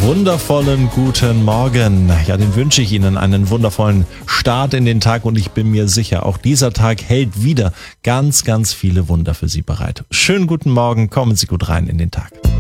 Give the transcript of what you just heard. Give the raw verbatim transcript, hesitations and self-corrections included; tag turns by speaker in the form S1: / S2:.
S1: wundervollen guten Morgen. Ja, den wünsche ich Ihnen einen wundervollen Start in den Tag und ich bin mir sicher, auch dieser Tag hält wieder ganz, ganz viele Wunder für Sie bereit. Schönen guten Morgen, kommen Sie gut rein in den Tag.